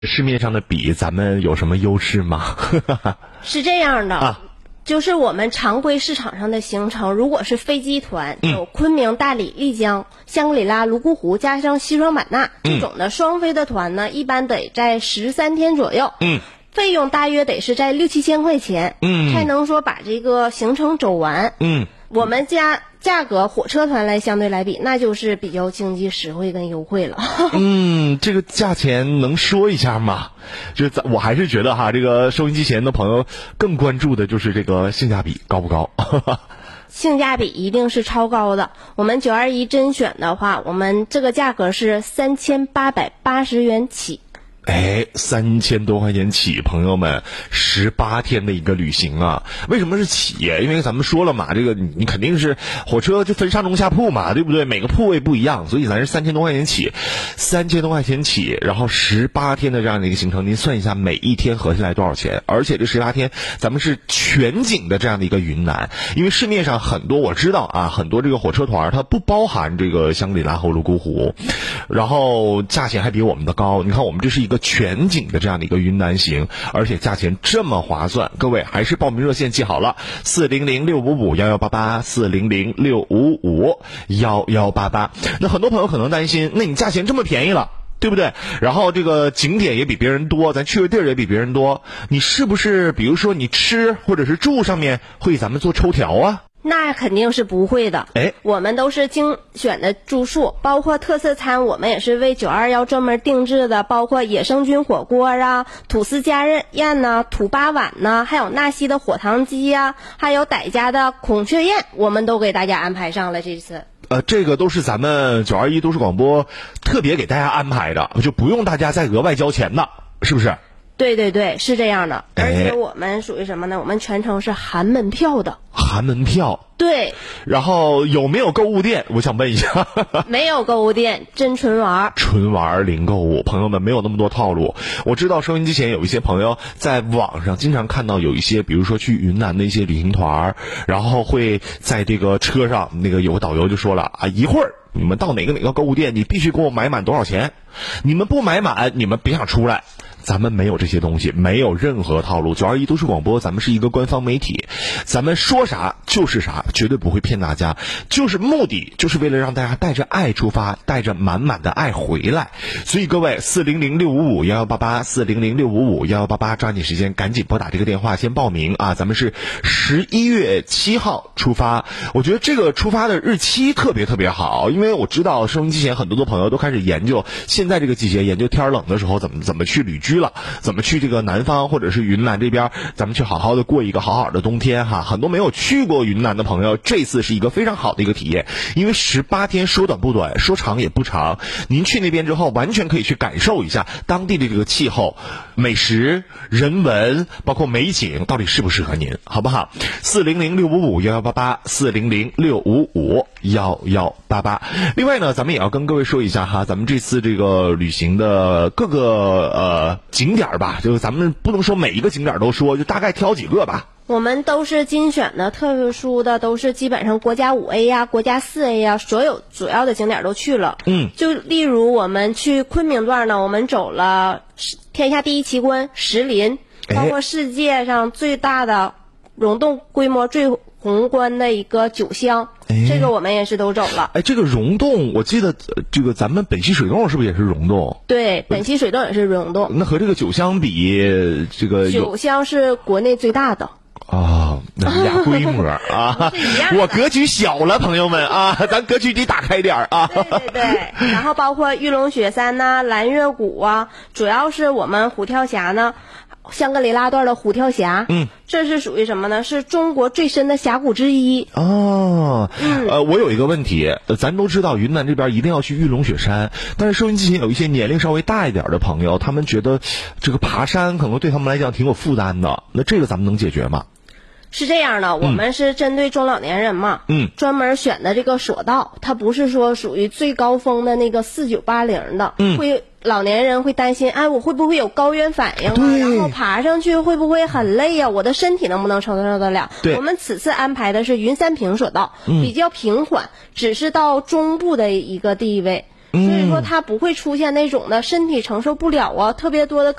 市面上的比咱们有什么优势吗？ 是这样的就是我们常规市场上的行程，如果是飞机团，有昆明、大理、丽江、香格里拉、泸沽湖加上西双版纳这种的双飞的团呢，一般得在13天左右。费用大约得是在6、7千块钱，才能说把这个行程走完。我们价格火车团来相对来比，那就是比较经济实惠跟优惠了。 这个价钱能说一下吗？我还是觉得哈，这个收音机前的朋友更关注的就是这个性价比高不高。 性价比一定是超高的。我们921甄选的话，我们这个价格是3880元起。 3000多块钱起，朋友们，18天的一个旅行啊！为什么是起？因为咱们说了嘛，这个你肯定是火车就分上中下铺嘛，对不对？每个铺位不一样，所以咱是3000多块钱起，3000多块钱起，然后18天的这样的一个行程，您算一下每一天合下来多少钱？而且这18天咱们是全景的这样的一个云南，因为市面上很多我知道啊，很多这个火车团它不包含这个香格里拉和泸沽湖，然后价钱还比我们的高。你看我们这是一个全景的这样的一个云南行，而且价钱这么划算，各位还是报名热线记好了，400-655-1188，400-655-1188。那很多朋友可能担心，那你价钱这么便宜了，对不对？然后这个景点也比别人多，咱去的地儿也比别人多，你是不是比如说你吃或者是住上面会给咱们做抽条啊？ 那肯定是不会的。我们都是精选的住宿，包括特色餐，我们也是为921专门定制的，包括野生菌火锅啊、土司家宴呐、土八碗呐，还有纳西的火塘鸡呀，还有傣家的孔雀宴，我们都给大家安排上了这次。 这个都是咱们921都市广播特别给大家安排的，就不用大家再额外交钱的，是不是？ 对对对，是这样的。而且我们属于什么呢？我们全程是含门票的。 含门票？ 对。 然后有没有购物店？我想问一下。 没有购物店，真纯玩。 纯玩零购物，朋友们没有那么多套路。我知道收音机前有一些朋友在网上经常看到有一些，比如说去云南的一些旅行团，然后会在这个车上，那个有个导游就说了啊，一会儿你们到哪个购物店，你必须给我买满多少钱，你们不买满，你们别想出来。咱们没有这些东西，没有任何套路。921都市广播，咱们是一个官方媒体，咱们说啥就是啥，绝对不会骗大家。就是目的，就是为了让大家带着爱出发，带着满满的爱回来。所以各位，400-655-1188，400-655-1188，抓紧时间，赶紧拨打这个电话，先报名啊！咱们是11月7号出发。我觉得这个出发的日期特别特别好，因为我知道收音机前很多的朋友都开始研究，现在这个季节研究天冷的时候怎么去旅居了，怎么去这个南方或者是云南这边，咱们去好好的过一个好好的冬天哈。很多没有去过云南的朋友，这次是一个非常好的一个体验，因为18天说短不短，说长也不长。您去那边之后，完全可以去感受一下当地的这个气候、美食、人文，包括美景，到底适不适合您，好不好？400-655-1188，400-655-1188。另外呢，咱们也要跟各位说一下哈，咱们这次这个旅行的各个景点吧，就是咱们不能说每一个景点都说，就大概挑几个吧。 我们都是精选的，特殊的都是基本上国家5A 呀、国家4A 呀，所有主要的景点都去了。就例如我们去昆明段呢，我们走了天下第一奇观石林，包括世界上最大的溶洞规模最宏观的一个酒乡，这个我们也是都走了。 这个溶洞，我记得这个咱们本溪水洞是不是也是溶洞？ 对，本溪水洞也是溶洞。 那和这个酒乡比，这个酒乡是国内最大的。 那俩规模啊，我格局小了，朋友们啊，咱格局得打开点啊。 对对对，然后包括玉龙雪山呐、蓝月谷啊，主要是我们虎跳峡呢，香格里拉段的虎跳峡，这是属于什么呢？是中国最深的峡谷之一。 我有一个问题，咱都知道云南这边一定要去玉龙雪山，但是收音机前有一些年龄稍微大一点的朋友，他们觉得这个爬山可能对他们来讲挺有负担的，那这个咱们能解决吗？ 是这样的，我们是针对中老年人嘛，专门选的这个索道，它不是说属于最高峰的那个4980的，老年人会担心，我会不会有高原反应啊？然后爬上去会不会很累呀？我的身体能不能承受得了？我们此次安排的是云山坪索道，比较平缓，只是到中部的一个地位。 所以说它不会出现那种的身体承受不了啊，特别多的